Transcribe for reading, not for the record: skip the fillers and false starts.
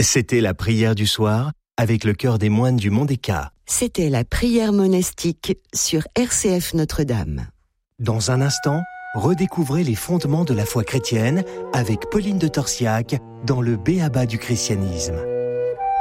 C'était la prière du soir avec le chœur des moines du Mont des Cats. C'était la prière monastique sur RCF Notre-Dame. Dans un instant, redécouvrez les fondements de la foi chrétienne avec Pauline de Torsiac dans le B.A.B.A. du christianisme.